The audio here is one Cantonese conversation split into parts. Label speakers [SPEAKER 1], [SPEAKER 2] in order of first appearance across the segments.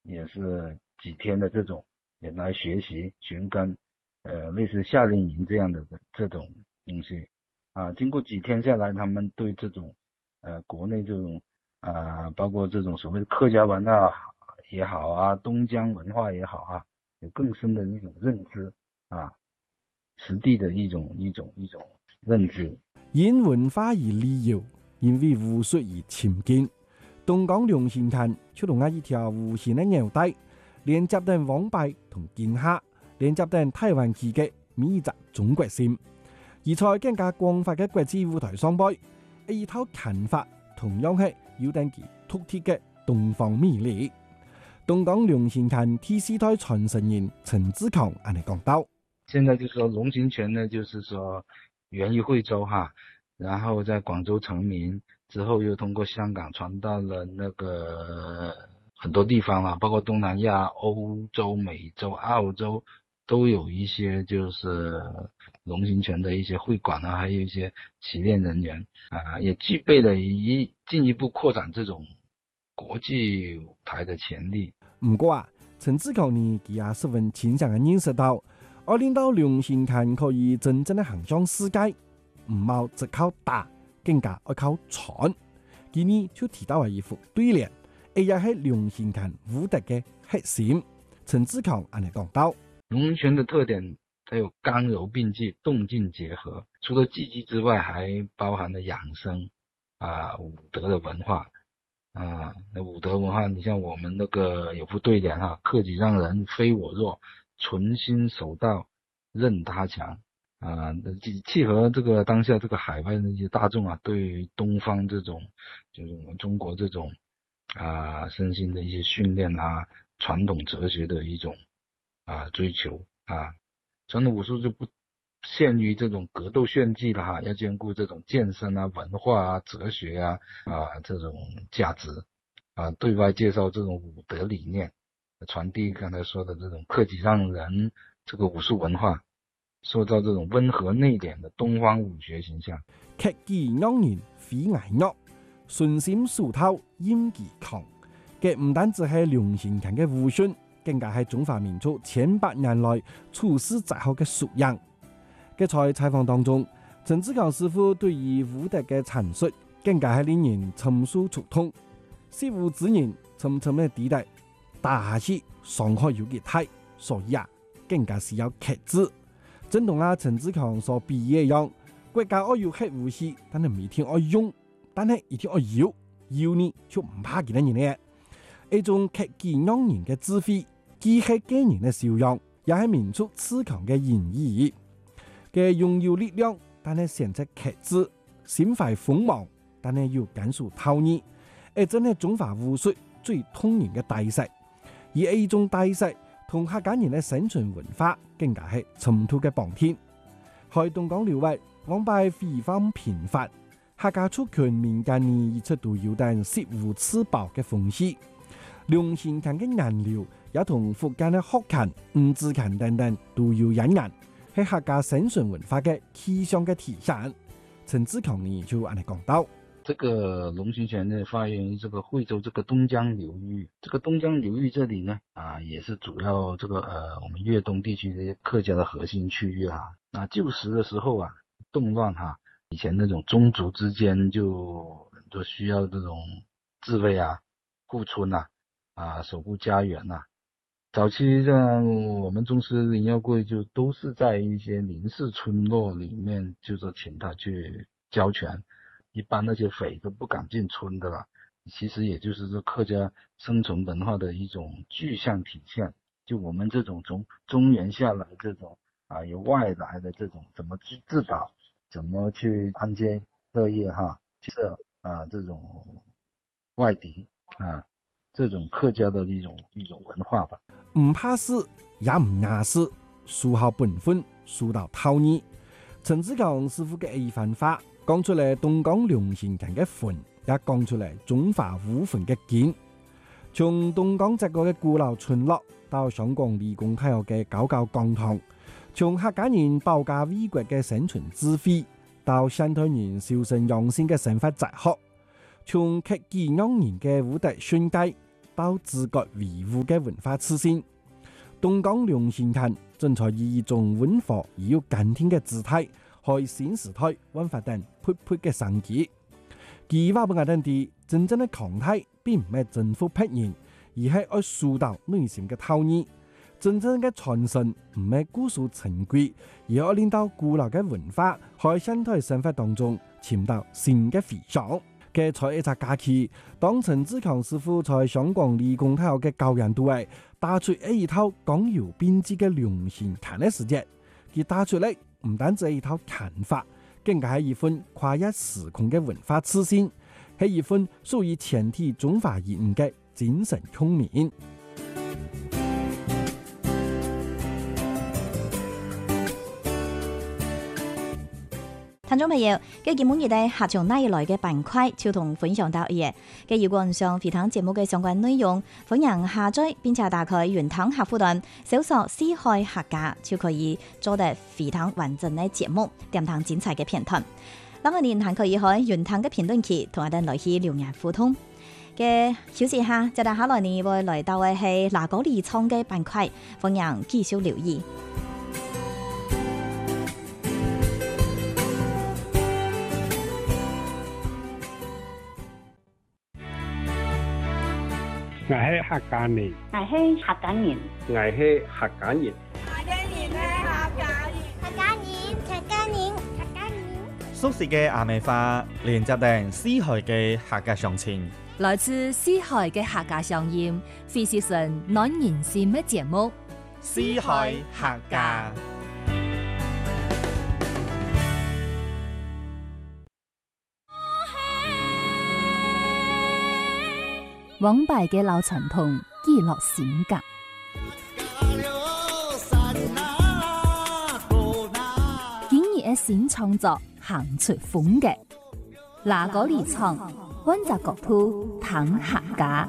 [SPEAKER 1] 也是几天的这种也来学习寻根，类似夏令营这样的这种东西经过几天下来，他们对这种国内这种包括这种所谓的客家文化也好东江文化也好有更深的一种认知啊，实地的一种认知。
[SPEAKER 2] 因文化而旅游，因为武术而亲近。东江龍興灘出動一條無形嘅紐帶，連接到黃拜同建夏，連接到台灣區嘅每一個中國線。而在更加廣泛嘅國際舞台上邊，一套拳法同樣係有等其獨特嘅東方魅力。東江龍興灘第四代傳承人陳志強安尼講到：
[SPEAKER 1] 現在就說龍興拳呢，就是說源於惠州然後在廣州成名之後，又通過香港傳到了那個很多地方包括東南亞、歐洲、美洲、澳洲，都有一些就是龍興拳的一些會館還有一些習練人員也具備了進一步擴展這種國際舞台的潛力。
[SPEAKER 2] 不過陳志強呢，佢也十分清醒地認識到，要令到龍興拳可以真正的行向世界，唔好只靠打，更加要靠傳。佢呢就提到一副對聯，也係龍興拳武德嘅核心。陳志強安尼講到：
[SPEAKER 1] 龍興拳的特點，它有剛柔並濟、動靜結合，除了技擊之外，還包含了養生武德的文化那武德文化，你像我們那個有副對聯克己讓人非我弱，存心守道任他強契合這個當下這個海外的一些大眾對東方這種就是我們中國這種身心的一些訓練傳統哲學的一種追求傳統武術就不限於這種格鬥炫技了要兼顧這種健身文化哲學這種價值對外介紹這種武德理念，傳遞剛才說的這種克己讓人這個武術文化，塑造這種溫和內斂的東方武學形象。
[SPEAKER 2] 克己讓人非顏惡，順心所託應其強。嘅唔單止係龍興拳嘅武術，更加係中華民族千百年來處世哲學嘅素養。嘅在採訪當中，陳志強師傅對於武德嘅闡述，更加係令人深受觸動。識武之人深深嘅地帶，打下去傷害有幾大，所以更加是要克制。正同陳志強所比喻一樣，國家要有核武器，但係唔一定要用，但係一定要有呢就唔怕幾多人咧。一種克己讓人嘅智慧，既係個人嘅修養，也係民族自強嘅意義。嘅擁有力量，但係選擇克制，心懷鋒芒，但係要感受透熱。真係中華武術最通人嘅大勢，而一種大勢同客家人嘅生存文化更加係滲透嘅綁天。喺東江流域，往拜非方頻發，客家族群民間呢一直都有但識武刺寶嘅風氣。龍興拳嘅顏料也同福建嘅學拳、五子拳等等都有引人，係客家生存文化嘅氣象嘅體現。陳志強呢就按嚟講到。
[SPEAKER 1] 這個龍興拳呢，發源於這個惠州這個東江流域。這個東江流域這裡呢，也是主要這個我們粵東地區的客家的核心區域舊時的時候動亂以前那種宗族之間就需要這種自衛護村守護家園早期我們宗師林耀貴就都是在一些林氏村落裡面，就是請他去教拳。一般那些匪都不敢進村的了，其實也就是這客家生存文化的一種具象體現。就我們這種從中原下來這種由外來的這種怎麼去自保，怎麼去安家樂業這這種外敵這種客家的一種文化吧。
[SPEAKER 2] 唔怕死也唔怕死，輸好本分，輸到透熱。陳志強師傅嘅一番話講出嚟東江龍興拳嘅魂，也講出嚟中華武魂嘅勁。從東江這個嘅古老村落到香港理工大學嘅高教講堂，從客家人保家衛國嘅生存智慧，到汕頭人修身養性嘅生活哲學，從克己讓人嘅武德訓誡到自覺維護嘅文化自信。東江龍興灘正在以一種溫和而又緊貼嘅姿態，喺新時代運發等勃勃嘅生機。佢話俾我哋知，真正嘅強大並唔係政府批人，而係愛疏導內心嘅討厭。真正嘅傳承唔係古樹陳規，而係令到古老嘅文化喺現代生活當中尋到新嘅回響。嘅在一隻假期，當陳志強師傅在香港理工大學嘅教研隊位打出一套講求編織嘅龍興灘嘅時節，佢打出嚟唔單止係一套看法，更加係一份跨越時空嘅文化自信，係一份屬於全體中華人民嘅精神共鳴。
[SPEAKER 3] 聽眾朋友，嘅節目熱帶下場內來嘅板塊，就同分享到嘢。嘅如果想回聽節目嘅相關內容，歡迎下載並且打開雲湯客戶端，搜索四海客家，就可以做得回聽完整嘅節目，點聽精彩嘅片段。咁我哋還可以喺雲湯嘅評論區同我哋來去留言互動。嘅休息下，接下來呢會來到嘅係拿高里倉嘅板塊，歡迎繼續留意。
[SPEAKER 4] 我係客家人，
[SPEAKER 5] 我係客家人，
[SPEAKER 4] 我係客家人，
[SPEAKER 5] 客家人。
[SPEAKER 6] 熟悉嘅阿美話，連接定四海嘅客家鄉情，
[SPEAKER 7] 來自四海嘅客家鄉音，非是純暖人心嘅節目。
[SPEAKER 6] 四海客家。
[SPEAKER 7] 往敗嘅老傳統，記錄性格。今日嘅新創作，行出風格。拿高里倉，溫習國土，談客家。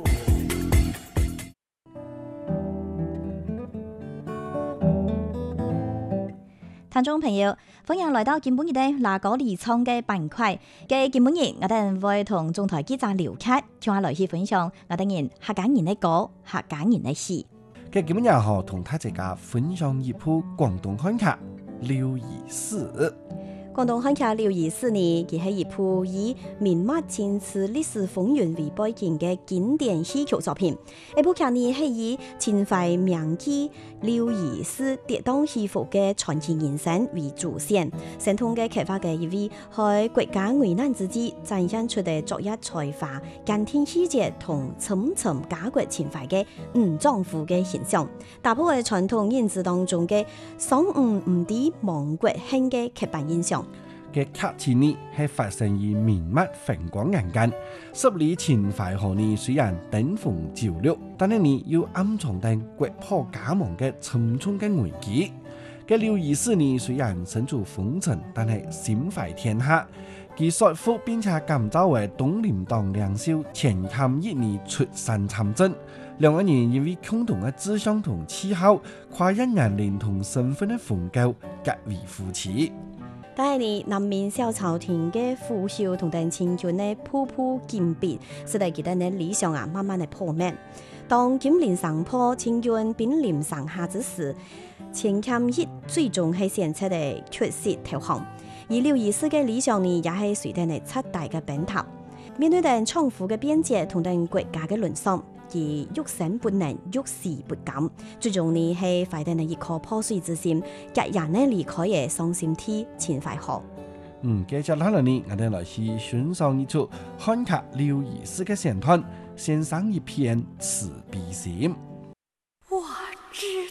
[SPEAKER 3] 聽眾朋友，歡迎來到今本日嘅拿高里倉嘅板塊。嘅今本日，我哋會同中台記者聊天，將下來去分享我哋人客家人嘅歌、客家人嘅戲。
[SPEAKER 2] 嘅今本日何同大家分享一部廣東漢劇《劉義士》。
[SPEAKER 3] 廣東漢劇《劉義士》呢，佢係一部以明末清次歷史風雲為背景嘅經典戲劇作品。呢部劇呢係以秦淮名妓劉義士跌宕起伏嘅傳奇人生為主線，生動嘅刻畫嘅一位喺國家危難之際展現出嘅卓越才華、艱天細節同深沉家國情懷嘅丈夫嘅形象，打破喺傳統認知當中嘅喪唔啲亡國恨嘅刻板印象。
[SPEAKER 2] 嘅劇情呢係發生於明末弘光年間，十里秦淮河呢雖然登峰造綠，但係呢要暗藏定國破家亡嘅沉重嘅危機。嘅劉義士呢雖然身處風塵，但係心懷天下。佢率府並且感召為東林黨領袖錢戡一年出山參政，兩個人因為共同嘅志向同喜好，跨越年齡同身份嘅鴻溝，結為夫妻。
[SPEAKER 3] 但係呢，南面小朝廷嘅腐朽同等清軍呢，步步緊逼，使得佢哋嘅理想慢慢地破滅。當金陵上坡，清軍兵臨城下之時，錢戡一最終係選擇地缺席投降。而劉義士嘅理想呢，也係隨着呢徹底嘅崩塌。面對等搶府嘅邊界同等國家嘅淪喪，而欲生不能，欲死不敢，最終呢係懷定一顆破碎之心，夾人呢離開嘅傷心地秦淮河。
[SPEAKER 2] 接下來呢，我哋來去欣賞一出漢劇《劉義士》嘅選段，獻上一片慈悲心。
[SPEAKER 8] 我知